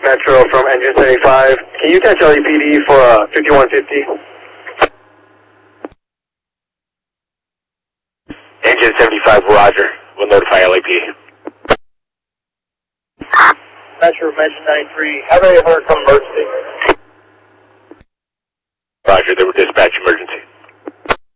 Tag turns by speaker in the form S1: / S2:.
S1: Metro from Engine 75. Can you catch LAPD for 5150?
S2: Engine 75, roger. We'll notify LAPD.
S1: Metro from Engine 93. Have any ever come emergency?